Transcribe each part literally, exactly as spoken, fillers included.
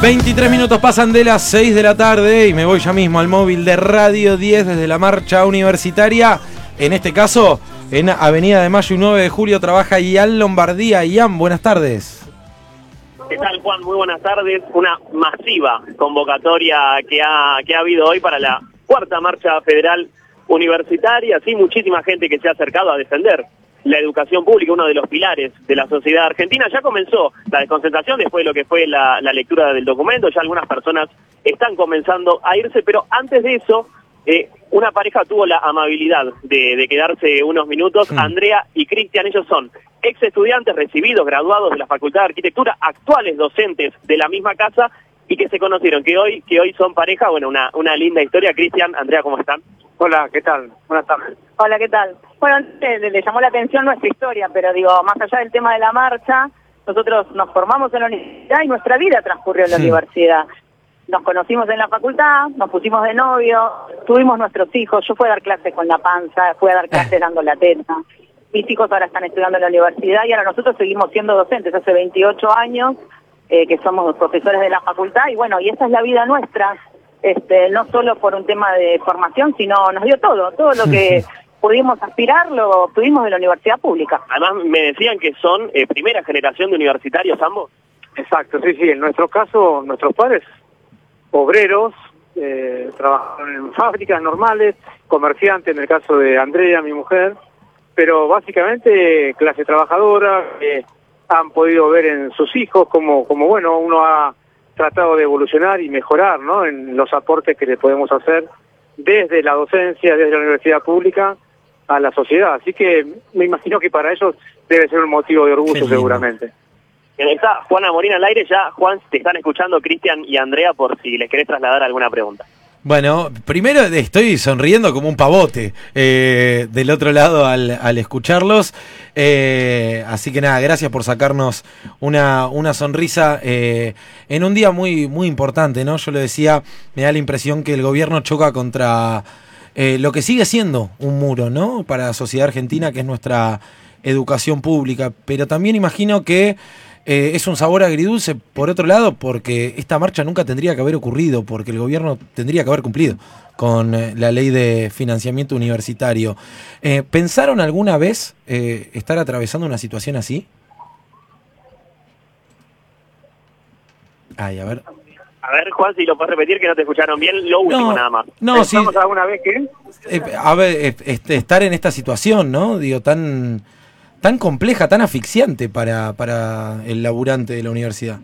veintitrés minutos pasan de las seis de la tarde y me voy ya mismo al móvil de Radio diez desde la marcha universitaria. En este caso, en Avenida de Mayo y nueve de julio trabaja Ian Lombardía. Ian, buenas tardes. ¿Qué tal, Juan? Muy buenas tardes. Una masiva convocatoria que ha, que ha habido hoy para la cuarta marcha federal universitaria. Sí, muchísima gente que se ha acercado a defender la educación pública, uno de los pilares de la sociedad argentina. Ya comenzó la desconcentración después de lo que fue la, la lectura del documento. Ya algunas personas están comenzando a irse, pero antes de eso, eh, una pareja tuvo la amabilidad de, de quedarse unos minutos. Mm. Andrea y Cristian, ellos son ex estudiantes recibidos, graduados de la Facultad de Arquitectura, actuales docentes de la misma casa y que se conocieron, que hoy que hoy son pareja. Bueno, una, una linda historia. Cristian, Andrea, ¿cómo están? Hola, ¿qué tal? Buenas tardes. Hola, ¿qué tal? Bueno, le, le llamó la atención nuestra historia, pero digo, más allá del tema de la marcha, nosotros nos formamos en la universidad y nuestra vida transcurrió en la sí. universidad. Nos conocimos en la facultad, nos pusimos de novio, tuvimos nuestros hijos. Yo fui a dar clases con la panza, fui a dar clases dando la teta. Mis hijos ahora están estudiando en la universidad y ahora nosotros seguimos siendo docentes hace veintiocho años, eh, que somos profesores de la facultad, y bueno, y esa es la vida nuestra. Este, no solo por un tema de formación, sino nos dio todo, todo lo que pudimos aspirar lo obtuvimos de la universidad pública. Además me decían que son eh, primera generación de universitarios ambos. Exacto, sí, sí, en nuestro caso, nuestros padres, obreros, eh, trabajaron en fábricas normales, comerciantes en el caso de Andrea, mi mujer, pero básicamente clase trabajadora, eh, han podido ver en sus hijos como, como bueno, uno ha tratado de evolucionar y mejorar, ¿no?, en los aportes que le podemos hacer desde la docencia, desde la universidad pública a la sociedad. Así que me imagino que para ellos debe ser un motivo de orgullo seguramente. Está Juana Morín al aire. Ya, Juan, te están escuchando Cristian y Andrea por si les querés trasladar alguna pregunta. Bueno, primero estoy sonriendo como un pavote eh, del otro lado al, al escucharlos, eh, así que nada, gracias por sacarnos una, una sonrisa eh, en un día muy, muy importante, ¿no? Yo lo decía, me da la impresión que el gobierno choca contra eh, lo que sigue siendo un muro, ¿no?, para la sociedad argentina, que es nuestra educación pública, pero también imagino que Eh, es un sabor agridulce, por otro lado, porque esta marcha nunca tendría que haber ocurrido, porque el gobierno tendría que haber cumplido con eh, la ley de financiamiento universitario. Eh, ¿Pensaron alguna vez eh, estar atravesando una situación así? Ay, a ver. A ver, Juan, si lo puedes repetir, que no te escucharon bien, lo último no, nada más. No, ¿Pensamos sí, alguna vez que? Eh, a ver, eh, este, estar en esta situación, ¿no? Digo, tan... tan compleja, tan asfixiante para, para el laburante de la universidad.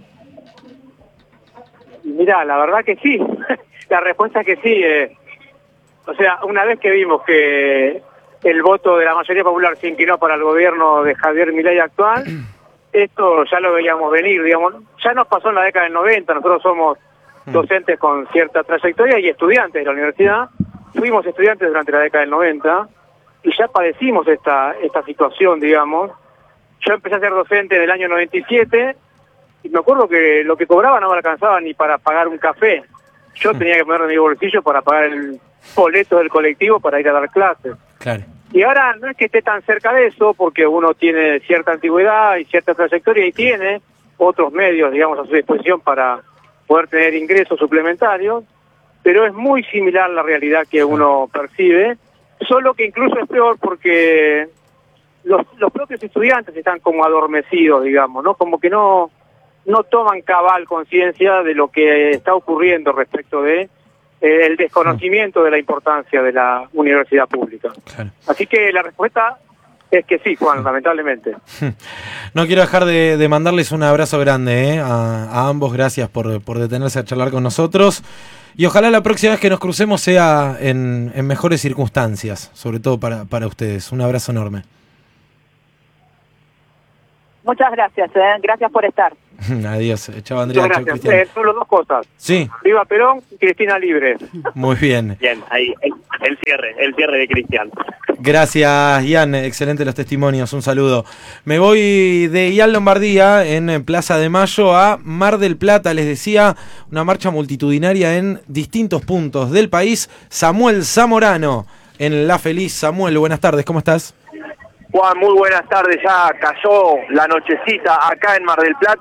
Mirá, la verdad que sí. La respuesta es que sí. Eh. O sea, una vez que vimos que el voto de la mayoría popular se inclinó para el gobierno de Javier Milei actual, esto ya lo veíamos venir, digamos. Ya nos pasó en la década del noventa, nosotros somos docentes con cierta trayectoria y estudiantes de la universidad. Fuimos estudiantes durante la década del noventa, y ya padecimos esta esta situación, digamos. Yo empecé a ser docente en el año noventa y siete, y me acuerdo que lo que cobraba no me alcanzaba ni para pagar un café. Yo tenía que poner de mi bolsillo para pagar el boleto del colectivo para ir a dar clases. Claro. Y ahora no es que esté tan cerca de eso, porque uno tiene cierta antigüedad y cierta trayectoria y tiene otros medios, digamos, a su disposición para poder tener ingresos suplementarios, pero es muy similar la realidad que uno percibe. Solo que incluso es peor porque los, los propios estudiantes están como adormecidos, digamos, ¿no? Como que no, no toman cabal conciencia de lo que está ocurriendo respecto de eh, el desconocimiento de la importancia de la universidad pública. Claro. Así que la respuesta es que sí, Juan, lamentablemente. No quiero dejar de, de mandarles un abrazo grande ¿eh? a, a ambos. Gracias por, por detenerse a charlar con nosotros. Y ojalá la próxima vez que nos crucemos sea en, en mejores circunstancias, sobre todo para, para ustedes. Un abrazo enorme. Muchas gracias, ¿eh? Gracias por estar. Adiós. Chao, Andrea. Muchas gracias. Chau, eh, solo dos cosas. Sí. Viva Perón y Cristina libre. Muy bien. Bien, ahí el, el cierre, el cierre de Cristian. Gracias, Ian. Excelentes los testimonios. Un saludo. Me voy de Ian Lombardía, en Plaza de Mayo, a Mar del Plata. Les decía, una marcha multitudinaria en distintos puntos del país. Samuel Zamorano, en La Feliz. Samuel, buenas tardes. ¿Cómo estás? Juan, muy buenas tardes. Ya cayó la nochecita acá en Mar del Plata,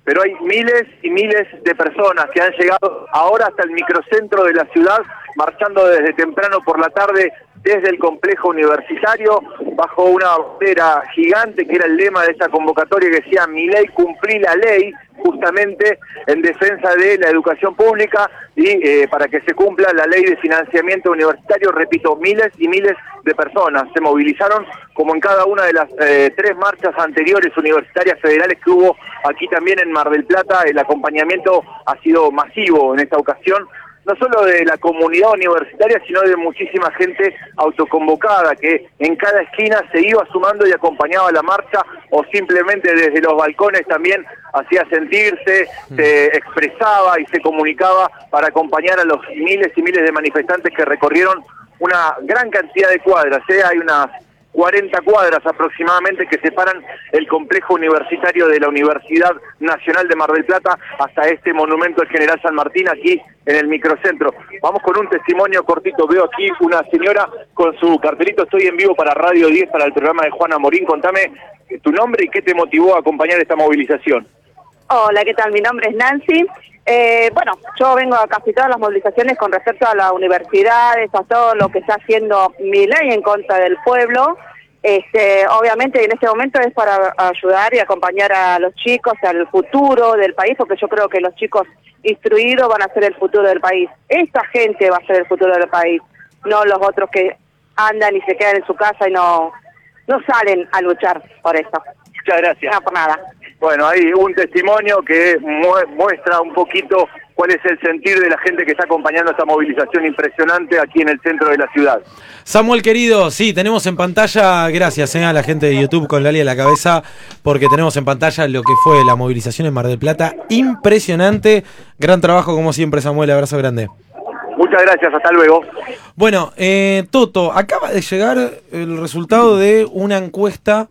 pero hay miles y miles de personas que han llegado ahora hasta el microcentro de la ciudad, marchando desde temprano por la tarde desde el complejo universitario, bajo una bandera gigante que era el lema de esa convocatoria que decía "Milei, cumplí la ley", justamente en defensa de la educación pública y eh, para que se cumpla la ley de financiamiento universitario. Repito, miles y miles de personas se movilizaron, como en cada una de las eh, tres marchas anteriores universitarias federales que hubo aquí también en Mar del Plata. El acompañamiento ha sido masivo en esta ocasión, no solo de la comunidad universitaria, sino de muchísima gente autoconvocada que en cada esquina se iba sumando y acompañaba la marcha, o simplemente desde los balcones también hacía sentirse, se expresaba y se comunicaba para acompañar a los miles y miles de manifestantes que recorrieron una gran cantidad de cuadras, ¿eh? Hay unas cuarenta cuadras aproximadamente que separan el complejo universitario de la Universidad Nacional de Mar del Plata hasta este monumento del General San Martín, aquí en el microcentro. Vamos con un testimonio cortito. Veo aquí una señora con su cartelito: "Estoy en vivo para Radio diez, para el programa de Juana Morín". Contame tu nombre y qué te motivó a acompañar esta movilización. Hola, ¿qué tal? Mi nombre es Nancy. Eh, bueno, yo vengo a casi todas las movilizaciones con respecto a las universidades, a todo lo que está haciendo Milei en contra del pueblo. Este, obviamente en este momento es para ayudar y acompañar a los chicos al futuro del país, porque yo creo que los chicos instruidos van a ser el futuro del país. Esta gente va a ser el futuro del país, no los otros que andan y se quedan en su casa y no, no salen a luchar por eso. Muchas gracias. No, por nada. Bueno, hay un testimonio que mu- muestra un poquito cuál es el sentir de la gente que está acompañando esta movilización impresionante aquí en el centro de la ciudad. Samuel, querido, sí, tenemos en pantalla, gracias eh, a la gente de YouTube con Lali a la cabeza, porque tenemos en pantalla lo que fue la movilización en Mar del Plata. Impresionante, gran trabajo como siempre, Samuel, abrazo grande. Muchas gracias, hasta luego. Bueno, eh, Toto, acaba de llegar el resultado de una encuesta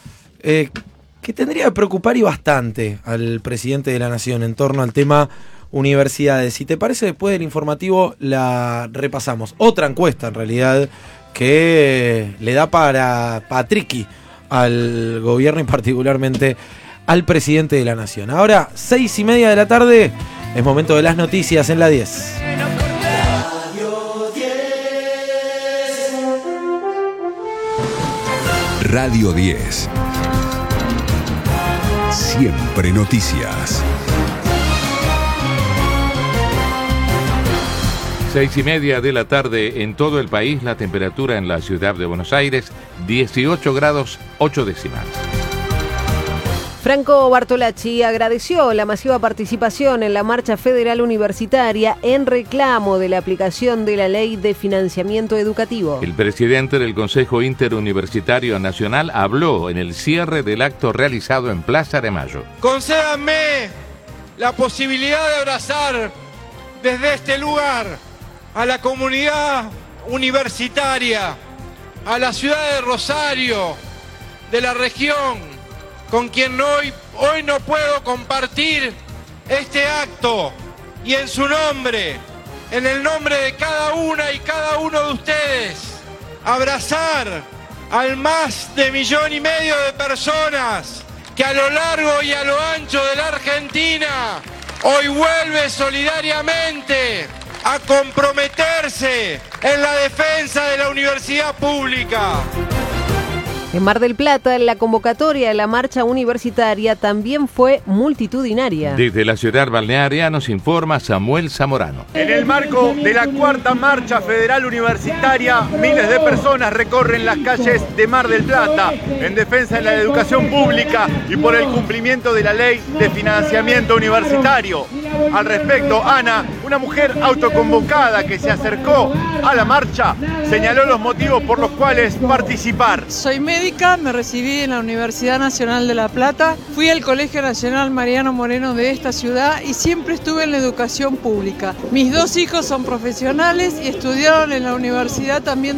eh, que tendría que preocupar y bastante al presidente de la Nación en torno al tema universidades. Si te parece, después del informativo la repasamos. Otra encuesta, en realidad, que le da para patriqui al gobierno y particularmente al presidente de la Nación. Ahora, seis y media de la tarde, es momento de las noticias en la diez. Radio diez. Siempre noticias. Seis y media de la tarde en todo el país, la temperatura en la ciudad de Buenos Aires, dieciocho grados ocho décimas. Franco Bartolacci agradeció la masiva participación en la marcha federal universitaria en reclamo de la aplicación de la ley de financiamiento educativo. El presidente del Consejo Interuniversitario Nacional habló en el cierre del acto realizado en Plaza de Mayo. Concédanme la posibilidad de abrazar desde este lugar a la comunidad universitaria, a la ciudad de Rosario, de la región, con quien hoy, hoy no puedo compartir este acto, y en su nombre, en el nombre de cada una y cada uno de ustedes, abrazar al más de millón y medio de personas que a lo largo y a lo ancho de la Argentina hoy vuelve solidariamente a comprometerse en la defensa de la universidad pública. En Mar del Plata, la convocatoria de la marcha universitaria también fue multitudinaria. Desde la ciudad balnearia nos informa Samuel Zamorano. En el marco de la cuarta marcha federal universitaria, miles de personas recorren las calles de Mar del Plata en defensa de la educación pública y por el cumplimiento de la ley de financiamiento universitario. Al respecto, Ana, una mujer autoconvocada que se acercó a la marcha, señaló los motivos por los cuales participar. Soy médica, me recibí en la Universidad Nacional de La Plata, fui al Colegio Nacional Mariano Moreno de esta ciudad y siempre estuve en la educación pública. Mis dos hijos son profesionales y estudiaron en la universidad también